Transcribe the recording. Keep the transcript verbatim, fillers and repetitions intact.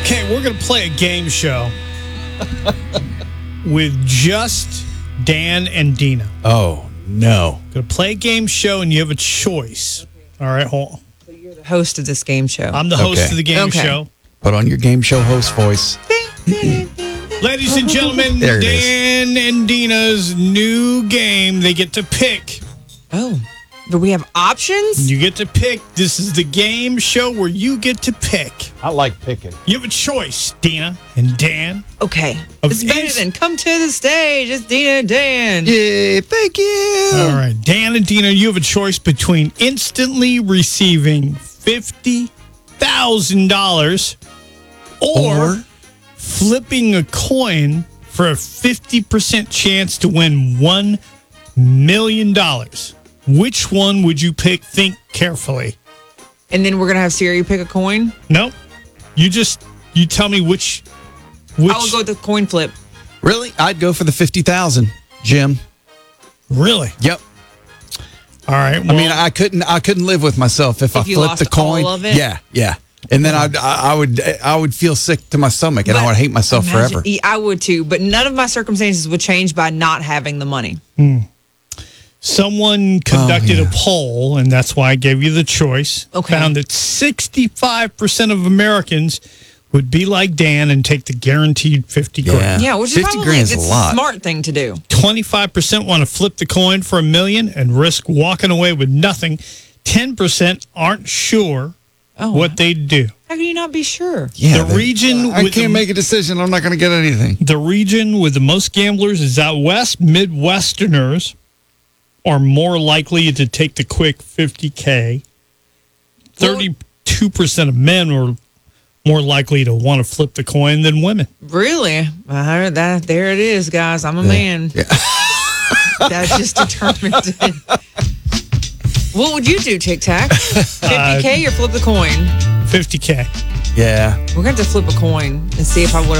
Okay, we're going to play a game show with just Dan and Dina. Oh, no. Going to play a game show, and you have a choice. All right, hold on. So you're the host of this game show. I'm the host Okay. of the game Okay. show. Put on your game show host voice. Ladies and gentlemen, There it Dan and Dina's new game. They get to pick. Oh, do we have options? You get to pick. This is the game show where you get to pick. I like picking. You have a choice, Dina and Dan. Okay. Of It's better ins- than come to the stage. It's Dina and Dan. Yay, thank you. All right, Dan and Dina, you have a choice between instantly receiving fifty thousand dollars or, Or? flipping a coin for a fifty percent chance to win one million dollars. Which one would you pick? Think carefully. And then we're going to have Siri pick a coin. Nope. You just, you tell me which, which, I will go with the coin flip. Really? I'd go for the fifty thousand, Jim. really? Yep. All right. I mean, I couldn't. I couldn't live with myself if, I you flipped lost the coin. all of it? Yeah, yeah. And then I'd, I, I would, I would feel sick to my stomach, and I But would hate myself imagine- forever. Yeah, I would too, but none of my circumstances would change by not having the money. someone conducted Oh, yeah. a poll, and that's why I gave you the choice. Okay. Found that sixty-five percent of Americans would be like Dan and take the guaranteed fifty grand. Yeah, which is fifty probably grand's a it's lot. smart thing to do. twenty-five percent want to flip the coin for a million and risk walking away with nothing. ten percent aren't sure Oh, what they'd do. how can you not be sure? Yeah, the region I with can't the, make a decision. I'm not going to get anything. the region with the most gamblers is out west. Midwesterners are more likely to take the quick fifty K. thirty-two percent of men are more likely to want to flip the coin than women. Really? I heard that. There it is, guys. I'm a man. Yeah. That's just determined. What would you do, Tic Tac? fifty K or flip the coin? fifty K. Yeah. We're going to have to flip a coin and see if I would